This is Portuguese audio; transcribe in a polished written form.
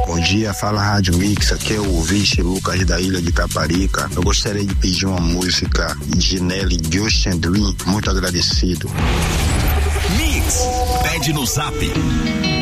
Bom dia, fala Rádio Mix, aqui é o ouvinte Lucas da Ilha de Caparica. Eu gostaria de pedir uma música de Nelly, Just and Dream, muito agradecido. Mix, pede no Zap